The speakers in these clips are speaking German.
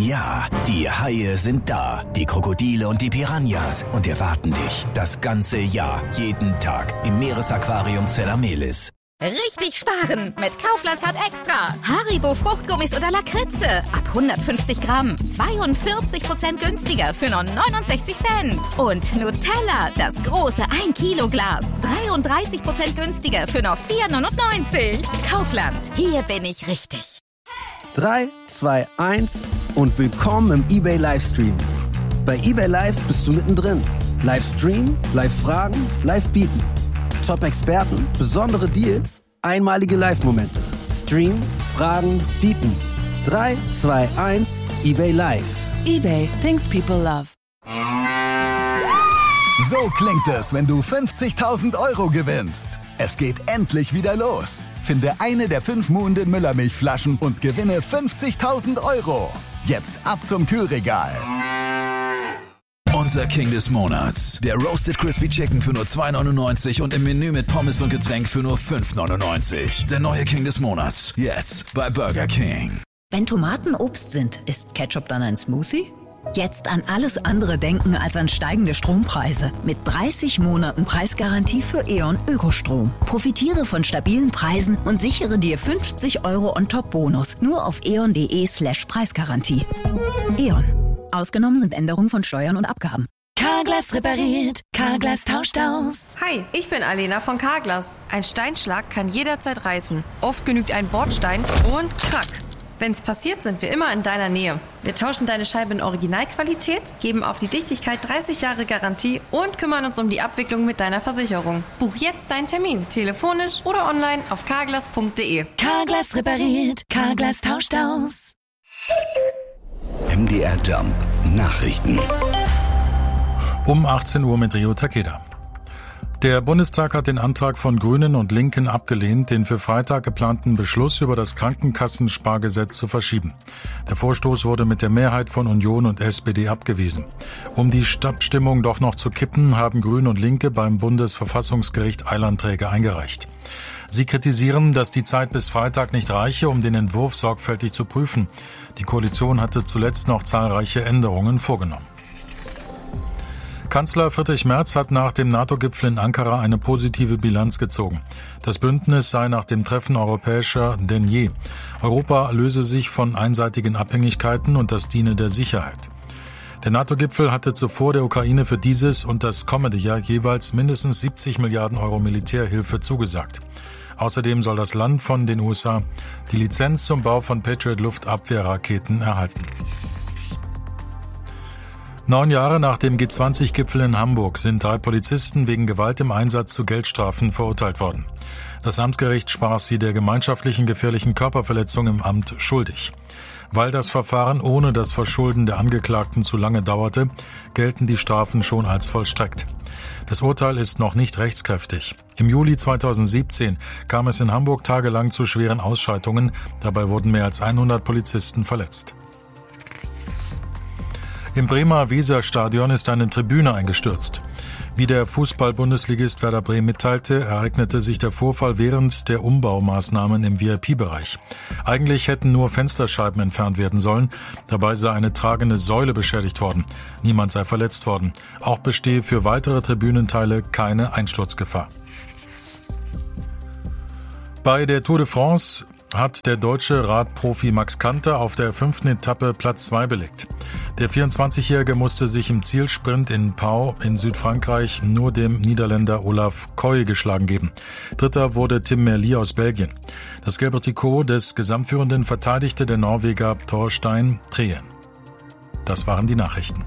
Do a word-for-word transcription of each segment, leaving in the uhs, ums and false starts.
Ja, die Haie sind da, die Krokodile und die Piranhas und erwarten dich das ganze Jahr, jeden Tag im Meeresaquarium Zellamelis. Richtig sparen mit Kaufland Card Extra. Haribo Fruchtgummis oder Lakritze. Ab hundertfünfzig Gramm. zweiundvierzig Prozent günstiger für nur neunundsechzig Cent. Und Nutella, das große ein Kilo Glas. dreiunddreißig Prozent günstiger für nur vier neunundneunzig. Kaufland, hier bin ich richtig. drei, zwei, eins und willkommen im eBay Livestream. Bei eBay Live bist du mittendrin. Livestream, Live-Fragen, Live-Bieten. Top-Experten, besondere Deals, einmalige Live-Momente. Stream, Fragen, Bieten. drei, zwei, eins, eBay Live. eBay, things people love. So klingt es, wenn du fünfzigtausend Euro gewinnst. Es geht endlich wieder los. Finde eine der fünf Muhnden Müllermilchflaschen und gewinne fünfzigtausend Euro. Jetzt ab zum Kühlregal. Unser King des Monats. Der Roasted Crispy Chicken für nur zwei neunundneunzig und im Menü mit Pommes und Getränk für nur fünf neunundneunzig. Der neue King des Monats. Jetzt bei Burger King. Wenn Tomaten Obst sind, ist Ketchup dann ein Smoothie? Jetzt an alles andere denken als an steigende Strompreise. Mit dreißig Monaten Preisgarantie für E.ON Ökostrom. Profitiere von stabilen Preisen und sichere dir fünfzig Euro on top Bonus. Nur auf eon.de slash Preisgarantie. E.ON. Ausgenommen sind Änderungen von Steuern und Abgaben. Carglass repariert, Carglass tauscht aus. Hi, ich bin Alena von Carglass. Ein Steinschlag kann jederzeit reißen. Oft genügt ein Bordstein und krack. Wenn's passiert, sind wir immer in deiner Nähe. Wir tauschen deine Scheibe in Originalqualität, geben auf die Dichtigkeit dreißig Jahre Garantie und kümmern uns um die Abwicklung mit deiner Versicherung. Buch jetzt deinen Termin, telefonisch oder online auf carglass punkt de. Carglass repariert, Carglass tauscht aus. M D R Jump Nachrichten. Um achtzehn Uhr mit Rio Takeda. Der Bundestag hat den Antrag von Grünen und Linken abgelehnt, den für Freitag geplanten Beschluss über das Krankenkassenspargesetz zu verschieben. Der Vorstoß wurde mit der Mehrheit von Union und S P D abgewiesen. Um die Abstimmung doch noch zu kippen, haben Grüne und Linke beim Bundesverfassungsgericht Eilanträge eingereicht. Sie kritisieren, dass die Zeit bis Freitag nicht reiche, um den Entwurf sorgfältig zu prüfen. Die Koalition hatte zuletzt noch zahlreiche Änderungen vorgenommen. Kanzler Friedrich Merz hat nach dem NATO-Gipfel in Ankara eine positive Bilanz gezogen. Das Bündnis sei nach dem Treffen europäischer denn je. Europa löse sich von einseitigen Abhängigkeiten und das diene der Sicherheit. Der NATO-Gipfel hatte zuvor der Ukraine für dieses und das kommende Jahr jeweils mindestens siebzig Milliarden Euro Militärhilfe zugesagt. Außerdem soll das Land von den U S A die Lizenz zum Bau von Patriot-Luftabwehrraketen erhalten. Neun Jahre nach dem G zwanzig Gipfel in Hamburg sind drei Polizisten wegen Gewalt im Einsatz zu Geldstrafen verurteilt worden. Das Amtsgericht sprach sie der gemeinschaftlichen gefährlichen Körperverletzung im Amt schuldig. Weil das Verfahren ohne das Verschulden der Angeklagten zu lange dauerte, gelten die Strafen schon als vollstreckt. Das Urteil ist noch nicht rechtskräftig. Im Juli zweitausendsiebzehn kam es in Hamburg tagelang zu schweren Ausschreitungen. Dabei wurden mehr als hundert Polizisten verletzt. Im Bremer Weserstadion ist eine Tribüne eingestürzt. Wie der Fußball-Bundesligist Werder Bremen mitteilte, ereignete sich der Vorfall während der Umbaumaßnahmen im V I P-Bereich. Eigentlich hätten nur Fensterscheiben entfernt werden sollen. Dabei sei eine tragende Säule beschädigt worden. Niemand sei verletzt worden. Auch bestehe für weitere Tribünenteile keine Einsturzgefahr. Bei der Tour de France hat der deutsche Radprofi Max Kanter auf der fünften Etappe Platz zwei belegt. Der vierundzwanzigjährige musste sich im Zielsprint in Pau in Südfrankreich nur dem Niederländer Olaf Koy geschlagen geben. Dritter wurde Tim Merlier aus Belgien. Das gelbe Trikot des Gesamtführenden verteidigte der Norweger Thorstein Treen. Das waren die Nachrichten.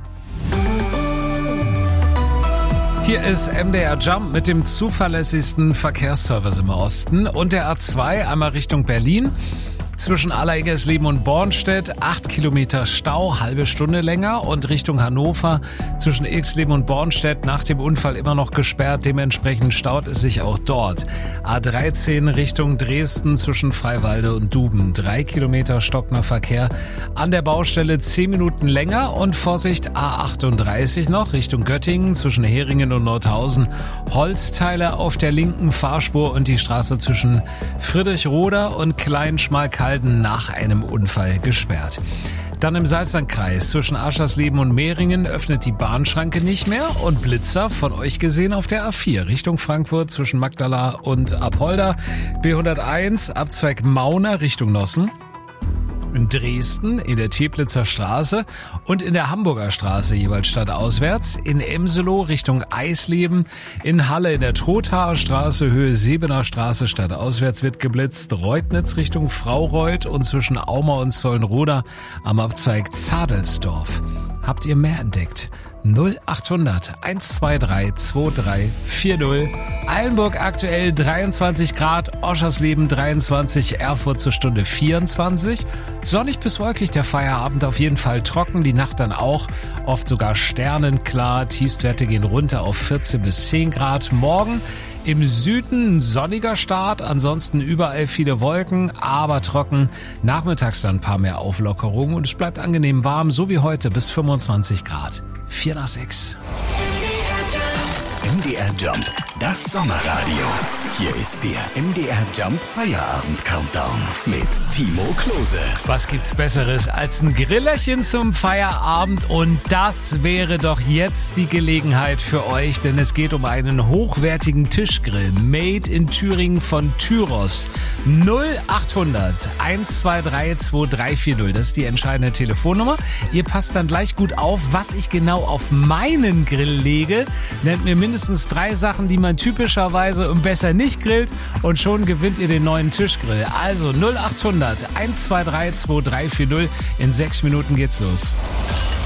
Hier ist M D R Jump mit dem zuverlässigsten Verkehrsservice im Osten und der A zwei einmal Richtung Berlin. Zwischen Alleriggersleben und Bornstedt acht Kilometer Stau, halbe Stunde länger, und Richtung Hannover zwischen Ilksleben und Bornstedt nach dem Unfall immer noch gesperrt. Dementsprechend staut es sich auch dort. A dreizehn Richtung Dresden zwischen Freiwalde und Duben. Drei Kilometer stockender Verkehr an der Baustelle, zehn Minuten länger, und Vorsicht A achtunddreißig noch Richtung Göttingen zwischen Heringen und Nordhausen. Holzteile auf der linken Fahrspur und die Straße zwischen Friedrichroda und Kleinschmalkalden Halden nach einem Unfall gesperrt. Dann im Salzlandkreis zwischen Aschersleben und Mehringen öffnet die Bahnschranke nicht mehr und Blitzer von euch gesehen auf der A vier Richtung Frankfurt zwischen Magdala und Apolda, B hunderteins Abzweig Mauna Richtung Nossen. In Dresden in der Teplitzer Straße und in der Hamburger Straße jeweils stadtauswärts, in Emselo Richtung Eisleben, in Halle in der Trothaer Straße Höhe Sebener Straße stadtauswärts wird geblitzt, Reutnitz Richtung Fraureuth und zwischen Auma und Zollenroda am Abzweig Zadelsdorf. Habt ihr mehr entdeckt? null achthundert eins zwei drei zwei drei vier null. Eilenburg aktuell dreiundzwanzig Grad, Oschersleben dreiundzwanzig, Erfurt zur Stunde vierundzwanzig. Sonnig bis wolkig, der Feierabend auf jeden Fall trocken, die Nacht dann auch, oft sogar sternenklar. Tiefstwerte gehen runter auf vierzehn bis zehn Grad. Morgen im Süden ein sonniger Start, ansonsten überall viele Wolken, aber trocken. Nachmittags dann ein paar mehr Auflockerungen und es bleibt angenehm warm, so wie heute bis fünfundzwanzig Grad. vier nach sechs. M D R Jump, das Sommerradio. Hier ist der M D R Jump Feierabend Countdown mit Timo Klose. Was gibt's Besseres als ein Grillerchen zum Feierabend? Und das wäre doch jetzt die Gelegenheit für euch, denn es geht um einen hochwertigen Tischgrill made in Thüringen von Tyros. null achthundert eins zwei drei zwei drei vier null, das ist die entscheidende Telefonnummer. Ihr passt dann gleich gut auf, was ich genau auf meinen Grill lege. Nennt mir mindestens drei Sachen, die man typischerweise und besser nicht grillt und schon gewinnt ihr den neuen Tischgrill. Also null achthundert eins zwei drei zwei drei vier null. In sechs Minuten geht's los.